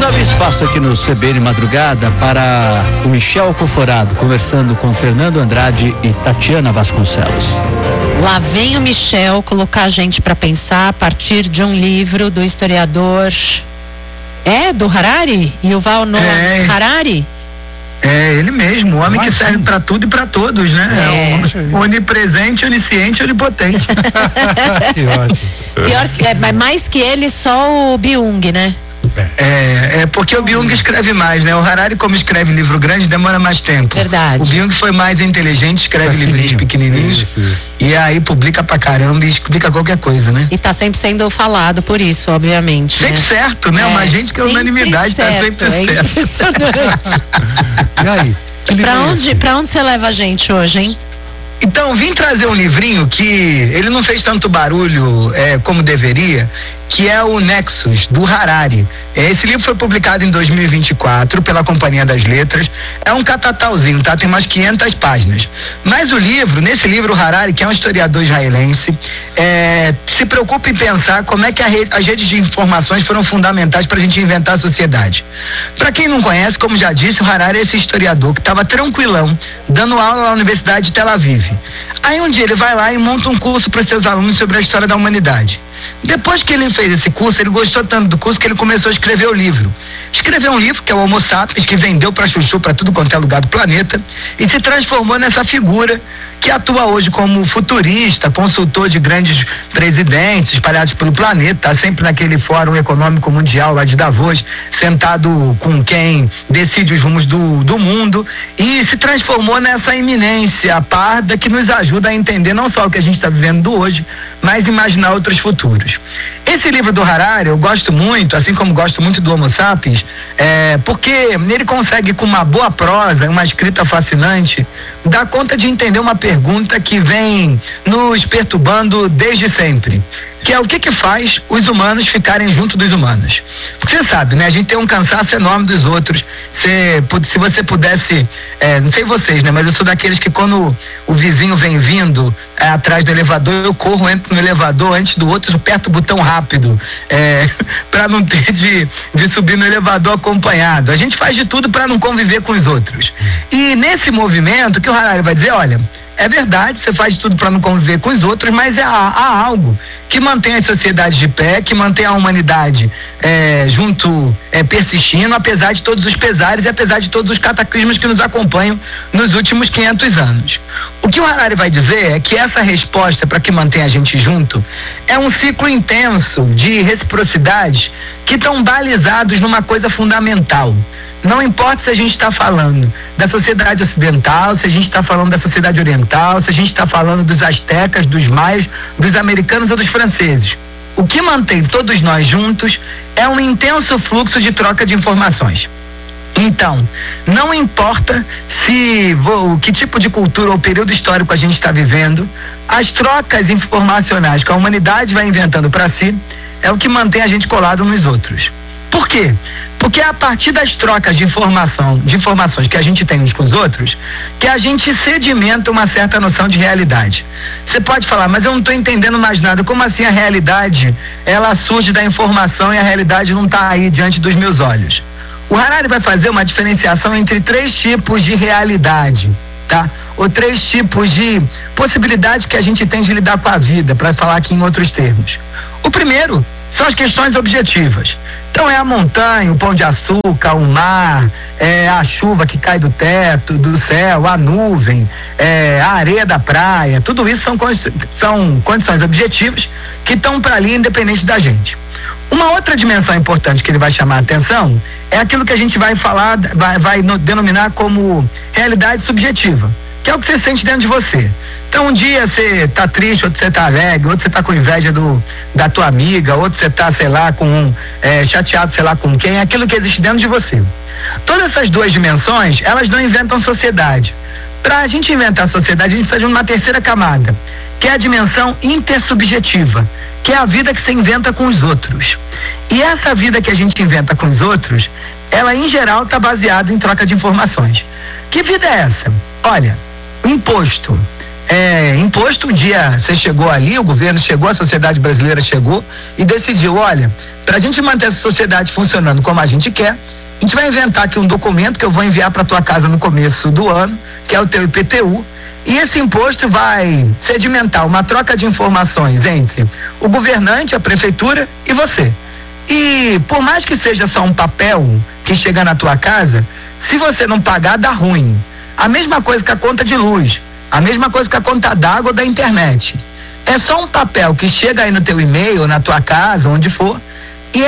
abre espaço aqui no CBN Madrugada para o Michel Conforado, conversando com Fernando Andrade e Tatiana Vasconcelos. Lá vem o Michel colocar a gente para pensar a partir de um livro do historiador do Harari? Yuval Noah Harari? É ele mesmo, o homem que serve para tudo e para todos, né? Onipresente, onisciente, onipotente. Que ótimo. Pior, mais que ele, só o Byung, né? Porque o Byung escreve mais, né? O Harari, como escreve livro grande, demora mais tempo. Verdade. O Byung foi mais inteligente, escreve livrinhos pequenininhos. Isso. E aí publica pra caramba e explica qualquer coisa, né? E tá sempre sendo falado por isso, obviamente. Sempre certo, né? Uma gente que é unanimidade, tá sempre certo. Impressionante. E aí? Pra onde você leva a gente hoje, hein? Então, vim trazer um livrinho que ele não fez tanto barulho como deveria, que é o Nexus, do Harari. Esse livro foi publicado em 2024 pela Companhia das Letras. É um catatauzinho, tá? Tem mais 500 páginas. Mas nesse livro, o Harari, que é um historiador israelense, se preocupa em pensar como é que as redes de informações foram fundamentais para a gente inventar a sociedade. Para quem não conhece, como já disse, o Harari é esse historiador que estava tranquilão, dando aula na Universidade de Tel Aviv. Aí um dia ele vai lá e monta um curso para os seus alunos sobre a história da humanidade. Depois que ele fez esse curso, ele gostou tanto do curso que ele começou a escrever o livro. Escreveu um livro que é o Homo Sapiens, que vendeu para chuchu para tudo quanto é lugar do planeta e se transformou nessa figura que atua hoje como futurista, consultor de grandes presidentes espalhados pelo planeta, tá sempre naquele fórum econômico mundial lá de Davos, sentado com quem decide os rumos do mundo, e se transformou nessa eminência parda que nos ajuda a entender não só o que a gente está vivendo do hoje, mas imaginar outros futuros. Esse livro do Harari eu gosto muito, assim como gosto muito do Homo Sapiens, porque ele consegue, com uma boa prosa, uma escrita fascinante, dar conta de entender uma pergunta que vem nos perturbando desde sempre, que é o que faz os humanos ficarem junto dos humanos. Porque você sabe, né? A gente tem um cansaço enorme dos outros. Se você pudesse, não sei vocês, né? Mas eu sou daqueles que quando o vizinho vem vindo atrás do elevador, eu corro, entro no elevador antes do outro, aperto o botão rápido, para não ter de subir no elevador acompanhado. A gente faz de tudo para não conviver com os outros. E nesse movimento que o Harari vai dizer, olha, é verdade, você faz tudo para não conviver com os outros, mas há algo que mantém as sociedades de pé, que mantém a humanidade persistindo, apesar de todos os pesares e apesar de todos os cataclismos que nos acompanham nos últimos 500 anos. O que o Harari vai dizer é que essa resposta para que mantém a gente junto é um ciclo intenso de reciprocidades que estão balizados numa coisa fundamental. Não importa se a gente está falando da sociedade ocidental, se a gente está falando da sociedade oriental, se a gente está falando dos astecas, dos maias, dos americanos ou dos franceses. O que mantém todos nós juntos é um intenso fluxo de troca de informações. Então, não importa que tipo de cultura ou período histórico a gente está vivendo, as trocas informacionais que a humanidade vai inventando para si é o que mantém a gente colado nos outros. Por quê? Porque é a partir das trocas de informações que a gente tem uns com os outros, que a gente sedimenta uma certa noção de realidade. Você pode falar, mas eu não estou entendendo mais nada. Como assim a realidade, ela surge da informação e a realidade não está aí diante dos meus olhos? O Harari vai fazer uma diferenciação entre 3 tipos de realidade, tá? Ou 3 tipos de possibilidades que a gente tem de lidar com a vida, para falar aqui em outros termos. O primeiro são as questões objetivas. Então é a montanha, o pão de açúcar, o mar, a chuva que cai do teto, do céu, a nuvem, a areia da praia, tudo isso são condições objetivas que estão para ali independente da gente. Uma outra dimensão importante que ele vai chamar a atenção é aquilo que a gente vai falar, vai denominar como realidade subjetiva, que é o que você sente dentro de você. Então um dia você tá triste, outro você tá alegre, outro você tá com inveja da tua amiga, outro você tá, sei lá, chateado, sei lá com quem, é aquilo que existe dentro de você. Todas essas 2 dimensões, elas não inventam sociedade. Para a gente inventar a sociedade, a gente precisa de uma terceira camada, que é a dimensão intersubjetiva, que é a vida que você inventa com os outros. E essa vida que a gente inventa com os outros, ela em geral está baseada em troca de informações. Que vida é essa? Olha, imposto, imposto. Um dia você chegou ali, o governo chegou, a sociedade brasileira chegou e decidiu, olha, pra gente manter essa sociedade funcionando como a gente quer, a gente vai inventar aqui um documento que eu vou enviar para tua casa no começo do ano, que é o teu IPTU, e esse imposto vai sedimentar uma troca de informações entre o governante, a prefeitura e você. E por mais que seja só um papel que chega na tua casa, se você não pagar, dá ruim. A mesma coisa que a conta de luz, a mesma coisa que a conta d'água ou da internet. É só um papel que chega aí no teu e-mail, na tua casa, onde for, e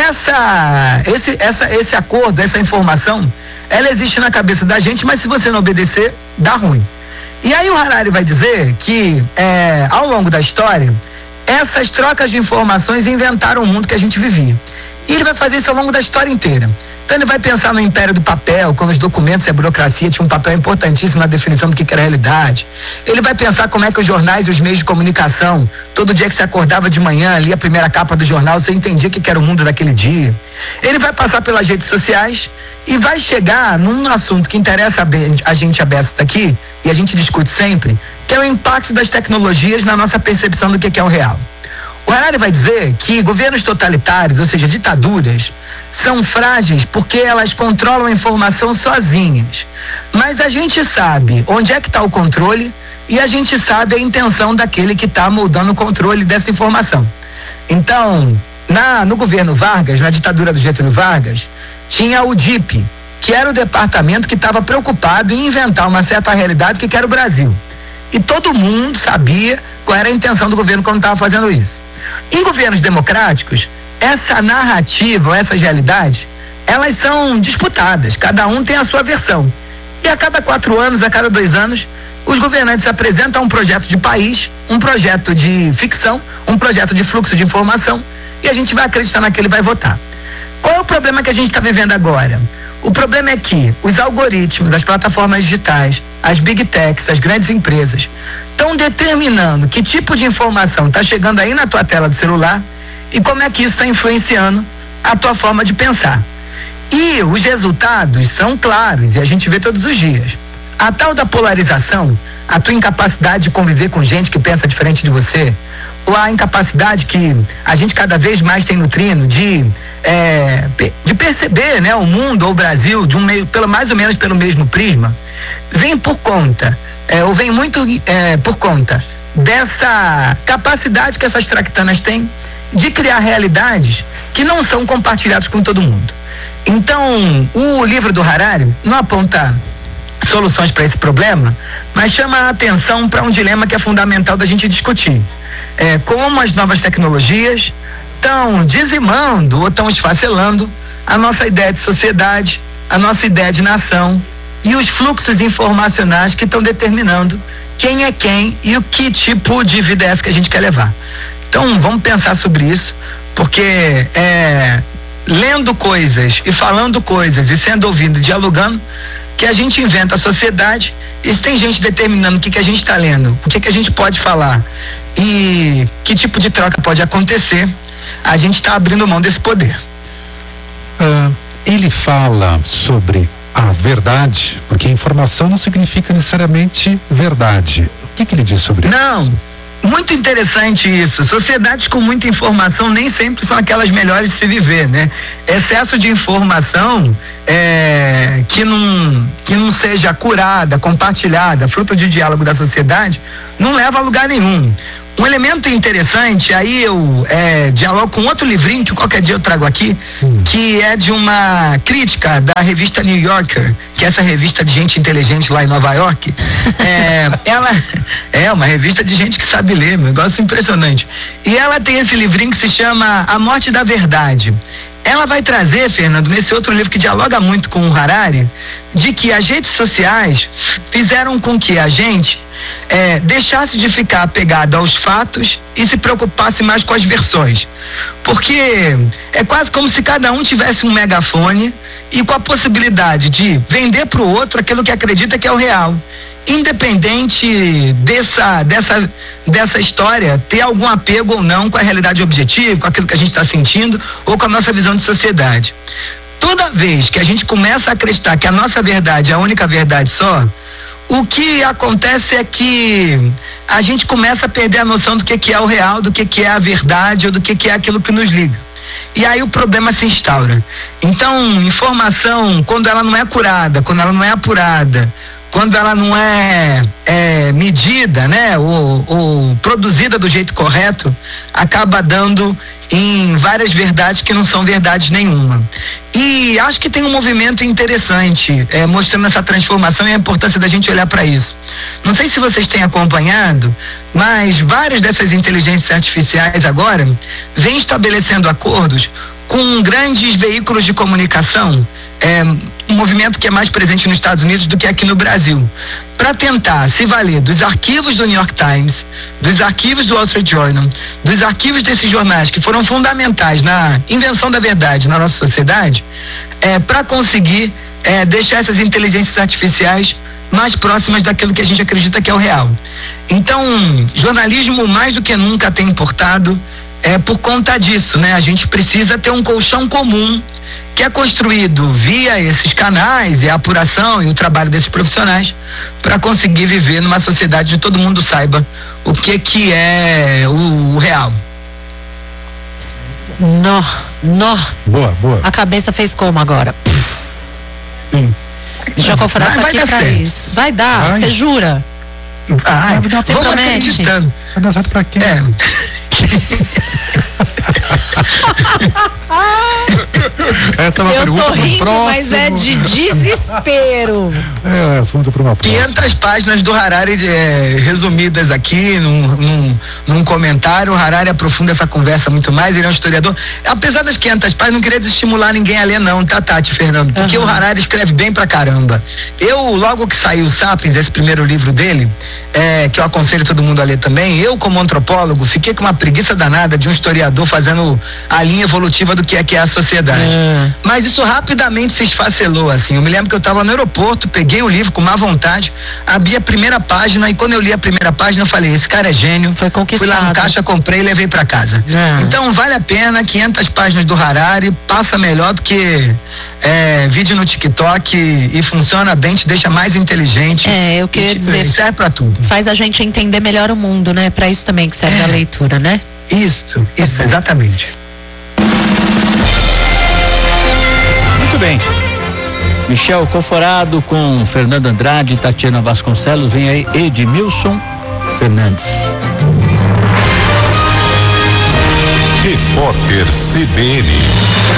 esse acordo, essa informação, ela existe na cabeça da gente, mas se você não obedecer, dá ruim. E aí o Harari vai dizer que, ao longo da história, essas trocas de informações inventaram o mundo que a gente vivia. E ele vai fazer isso ao longo da história inteira. Então ele vai pensar no império do papel, quando os documentos e a burocracia tinham um papel importantíssimo na definição do que era a realidade. Ele vai pensar como é que os jornais e os meios de comunicação, todo dia que você acordava de manhã, lia a primeira capa do jornal, você entendia o que era o mundo daquele dia. Ele vai passar pelas redes sociais e vai chegar num assunto que interessa a gente aberta aqui, e a gente discute sempre, que é o impacto das tecnologias na nossa percepção do que é o real. O Harari vai dizer que governos totalitários, ou seja, ditaduras, são frágeis porque elas controlam a informação sozinhas. Mas a gente sabe onde é que está o controle e a gente sabe a intenção daquele que está moldando o controle dessa informação. Então, no governo Vargas, na ditadura do Getúlio Vargas, tinha o DIP, que era o departamento que estava preocupado em inventar uma certa realidade que era o Brasil. E todo mundo sabia qual era a intenção do governo quando estava fazendo isso. Em governos democráticos, essa narrativa, essas realidades, elas são disputadas, cada um tem a sua versão. E a cada 4 anos, a cada 2 anos, os governantes apresentam um projeto de país, um projeto de ficção, um projeto de fluxo de informação, e a gente vai acreditar naquele e vai votar. Qual é o problema que a gente está vivendo agora? O problema é que os algoritmos, as plataformas digitais, as big techs, as grandes empresas, estão determinando que tipo de informação está chegando aí na tua tela do celular e como é que isso está influenciando a tua forma de pensar. E os resultados são claros e a gente vê todos os dias. A tal da polarização, a tua incapacidade de conviver com gente que pensa diferente de você, ou a incapacidade que a gente cada vez mais tem nutrindo de perceber, né, o mundo ou o Brasil mais ou menos pelo mesmo prisma, vem por conta, vem muito por conta dessa capacidade que essas tractanas têm de criar realidades que não são compartilhadas com todo mundo. Então, o livro do Harari não aponta soluções para esse problema, mas chama a atenção para um dilema que é fundamental da gente discutir. Como as novas tecnologias estão dizimando ou estão esfacelando a nossa ideia de sociedade, a nossa ideia de nação e os fluxos informacionais que estão determinando quem é quem e o que tipo de vida é essa que a gente quer levar. Então vamos pensar sobre isso, porque lendo coisas e falando coisas e sendo ouvido, dialogando, que a gente inventa a sociedade. E se tem gente determinando o que a gente está lendo, o que a gente pode falar e que tipo de troca pode acontecer, a gente está abrindo mão desse poder. Ele fala sobre a verdade, porque informação não significa necessariamente verdade. O que ele diz sobre isso? Não, muito interessante isso. Sociedades com muita informação nem sempre são aquelas melhores de se viver, né? Excesso de informação que não seja curada, compartilhada, fruto de diálogo da sociedade, não leva a lugar nenhum. Um elemento interessante, aí eu dialogo com outro livrinho que qualquer dia eu trago aqui, que é de uma crítica da revista New Yorker, que é essa revista de gente inteligente lá em Nova York. Ela é uma revista de gente que sabe ler, um negócio impressionante. E ela tem esse livrinho que se chama A Morte da Verdade. Ela vai trazer, Fernando, nesse outro livro que dialoga muito com o Harari, de que as redes sociais fizeram com que a gente deixasse de ficar apegado aos fatos e se preocupasse mais com as versões. Porque é quase como se cada um tivesse um megafone e com a possibilidade de vender para o outro aquilo que acredita que é o real. Independente dessa história ter algum apego ou não com a realidade objetiva, com aquilo que a gente está sentindo ou com a nossa visão de sociedade. Toda vez que a gente começa a acreditar que a nossa verdade é a única verdade só, O que acontece é que a gente começa a perder a noção do que é o real, do que é a verdade ou do que é aquilo que nos liga. E aí o problema se instaura. Então, informação, quando ela não é curada, quando ela não é apurada, quando ela não é medida, né, ou produzida do jeito correto, acaba dando em várias verdades que não são verdades nenhuma. E acho que tem um movimento interessante mostrando essa transformação e a importância da gente olhar para isso. Não sei se vocês têm acompanhado, mas várias dessas inteligências artificiais agora vêm estabelecendo acordos com grandes veículos de comunicação, um movimento que é mais presente nos Estados Unidos do que aqui no Brasil, para tentar se valer dos arquivos do New York Times, dos arquivos do Wall Street Journal, dos arquivos desses jornais que foram fundamentais na invenção da verdade na nossa sociedade, para conseguir deixar essas inteligências artificiais mais próximas daquilo que a gente acredita que é o real. Então, jornalismo mais do que nunca tem importado por conta disso, né? A gente precisa ter um colchão comum que é construído via esses canais e a apuração e o trabalho desses profissionais para conseguir viver numa sociedade onde todo mundo saiba o que é o real. Boa. A cabeça fez como agora? Deixa eu conferir aqui pra isso. Vai dar, você jura? Você vamos promete? acreditando. Vai dar certo pra quem? Essa é uma eu pergunta tô pro rindo, próximo. mas é de desespero. Assunto para uma próxima. 500 páginas do Harari resumidas aqui num comentário. O Harari aprofunda essa conversa muito mais, ele é um historiador. Apesar das 500 páginas, não queria desestimular ninguém a ler não, tá, Tati, Fernando? Porque o Harari escreve bem pra caramba. Eu, logo que saiu o Sapiens, esse primeiro livro dele, que eu aconselho todo mundo a ler também, eu como antropólogo fiquei com uma preguiça danada de um historiador fazendo a linha evolutiva do que é a sociedade. Mas isso rapidamente se esfacelou, assim. Eu me lembro que eu estava no aeroporto, peguei o livro com má vontade, abri a primeira página e quando eu li a primeira página eu falei, esse cara é gênio. Foi conquistado. Fui lá no caixa, comprei e levei para casa. Então vale a pena, 500 páginas do Harari, passa melhor do que vídeo no TikTok e funciona bem, te deixa mais inteligente. Eu queria dizer, serve para tudo. faz a gente entender melhor o mundo, né? Para isso também que serve a leitura, né? Isso, exatamente. Muito bem. Michel Conforado com Fernando Andrade e Tatiana Vasconcelos. Vem aí Edmilson Fernandes. Repórter CBN.